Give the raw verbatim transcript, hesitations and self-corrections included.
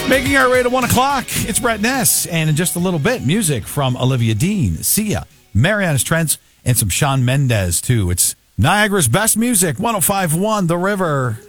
Making our way to one o'clock, it's Brett Ness, and in just a little bit, music from Olivia Dean, Sia, Marianas Trench, and some Shawn Mendes, too. It's Niagara's best music, one oh five point one The River.